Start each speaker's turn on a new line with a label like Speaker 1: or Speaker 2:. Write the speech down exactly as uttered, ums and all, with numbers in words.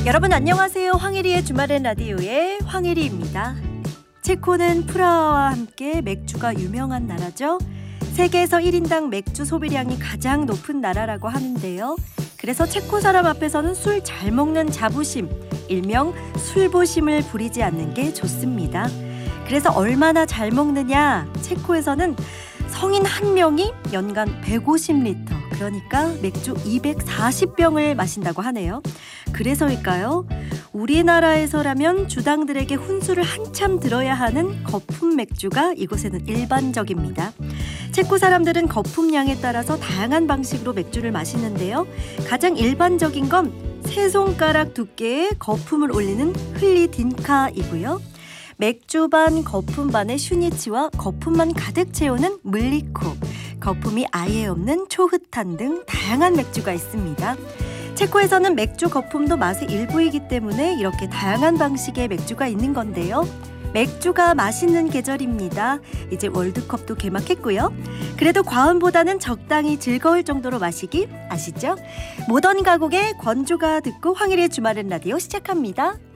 Speaker 1: 여러분 안녕하세요. 황혜리의 주말엔 라디오의 황혜리입니다. 체코는 프라하와 함께 맥주가 유명한 나라죠. 세계에서 일 인당 맥주 소비량이 가장 높은 나라라고 하는데요. 그래서 체코 사람 앞에서는 술 잘 먹는 자부심, 일명 술보심을 부리지 않는 게 좋습니다. 그래서 얼마나 잘 먹느냐? 체코에서는 성인 한 명이 연간 백오십 리터, 그러니까 맥주 이백사십 병을 마신다고 하네요. 그래서일까요? 우리나라에서라면 주당들에게 훈수를 한참 들어야 하는 거품 맥주가 이곳에는 일반적입니다. 체코 사람들은 거품량에 따라서 다양한 방식으로 맥주를 마시는데요. 가장 일반적인 건 세 손가락 두께의 거품을 올리는 흘리딘카이고요. 맥주 반, 거품 반의 슈니치와 거품만 가득 채우는 물리코, 거품이 아예 없는 초흐탄 등 다양한 맥주가 있습니다. 체코에서는 맥주 거품도 맛의 일부이기 때문에 이렇게 다양한 방식의 맥주가 있는 건데요. 맥주가 맛있는 계절입니다. 이제 월드컵도 개막했고요. 그래도 과음보다는 적당히 즐거울 정도로 마시기 아시죠? 모던 가곡의 권조가 듣고 황일의 주말엔 라디오 시작합니다.